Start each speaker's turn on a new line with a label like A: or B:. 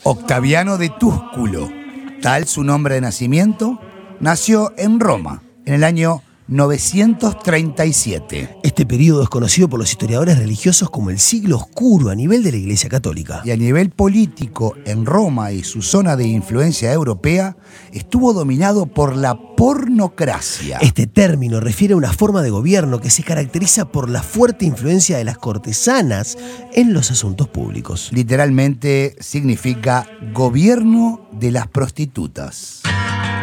A: Octaviano de Túsculo, tal su nombre de nacimiento, nació en Roma en el año 937.
B: Este periodo es conocido por los historiadores religiosos como el siglo oscuro a nivel de la Iglesia Católica.
A: Y a nivel político, en Roma y su zona de influencia europea, estuvo dominado por la pornocracia.
B: Este término refiere a una forma de gobierno que se caracteriza por la fuerte influencia de las cortesanas en los asuntos públicos.
A: Literalmente significa gobierno de las prostitutas.